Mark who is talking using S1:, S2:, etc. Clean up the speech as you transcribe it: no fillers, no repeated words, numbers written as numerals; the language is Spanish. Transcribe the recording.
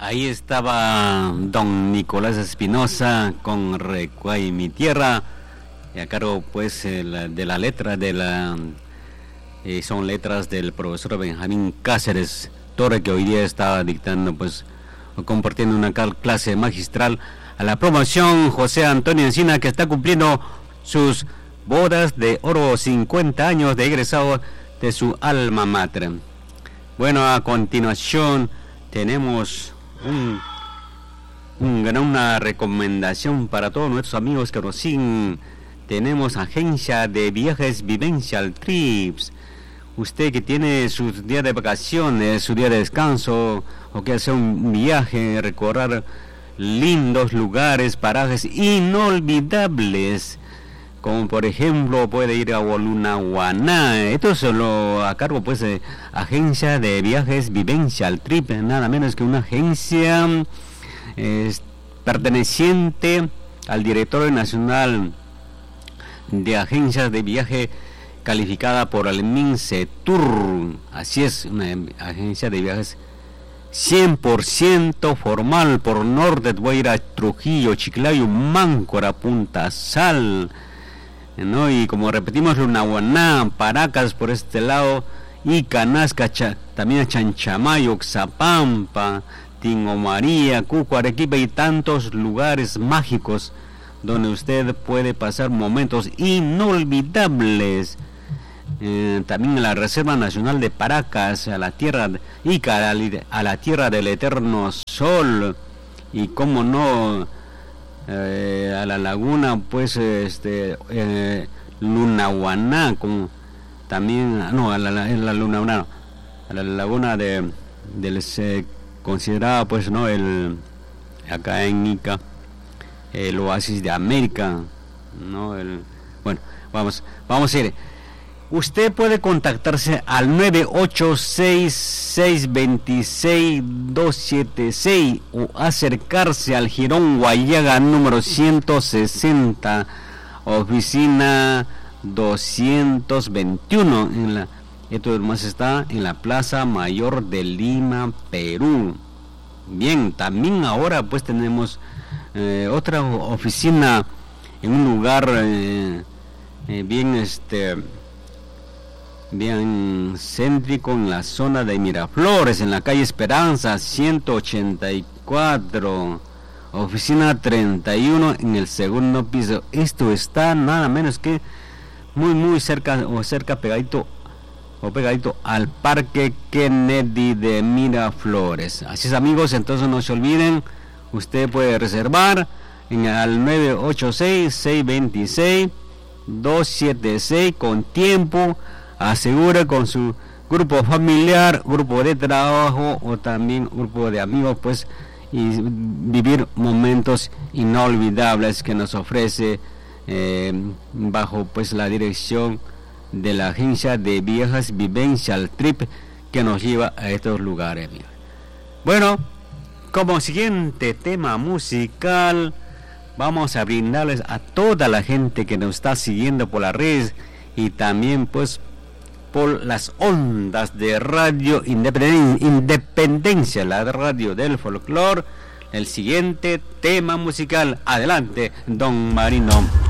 S1: Ahí estaba don Nicolás Espinosa con Recuay mi tierra, y a cargo pues de la letra son letras del profesor Benjamín Cáceres Torre, que hoy día está dictando pues compartiendo una clase magistral a la promoción José Antonio Encina, que está cumpliendo sus bodas de oro, 50 años de egresado de su alma mater. Bueno, a continuación tenemos una recomendación para todos nuestros amigos que nos siguen. Tenemos agencia de viajes Vivencial Trips. Usted que tiene su día de vacaciones, su día de descanso, o que hace un viaje, recorrer lindos lugares, parajes inolvidables, como por ejemplo puede ir a Lunahuaná. Esto es solo a cargo pues de agencia de viajes Vivencial Trip, nada menos que una agencia perteneciente al Directorio Nacional de Agencias de Viaje, calificada por el MINCETUR. Así es, una agencia de viajes 100% formal. Por norte voy a ir a Trujillo, Chiclayo, Máncora, Punta Sal, ¿no? Y como repetimos, Lunahuaná, Paracas por este lado, y Canasca, también a Chanchamayo, Xapampa, Tingo María, Cuco, Arequipa y tantos lugares mágicos donde usted puede pasar momentos inolvidables. También en la Reserva Nacional de Paracas, a la tierra Ica, a la tierra del eterno sol, y cómo no, a la laguna pues Lunahuaná, como también no, en la Lunahuaná, a la laguna del se consideraba pues no acá en Ica el oasis de América, no bueno, vamos a ir. Usted puede contactarse al 986-626-276 o acercarse al Jirón Guayaga número 160, oficina 221. Esto además está en la Plaza Mayor de Lima, Perú. Bien, también ahora pues tenemos otra oficina en un lugar bien céntrico, en la zona de Miraflores, en la calle Esperanza 184, oficina 31, en el segundo piso. Esto está nada menos que muy cerca pegadito al Parque Kennedy de Miraflores. Así es, amigos, entonces no se olviden, usted puede reservar al 986-626-276 con tiempo. Asegure con su grupo familiar, grupo de trabajo o también grupo de amigos, pues, y vivir momentos inolvidables que nos ofrece bajo pues la dirección de la agencia de viajes Vivencial Trip, que nos lleva a estos lugares. Bueno, como siguiente tema musical, vamos a brindarles a toda la gente que nos está siguiendo por las redes y también pues por las ondas de Radio Independencia, la radio del folclore, el siguiente tema musical. Adelante, don Marino.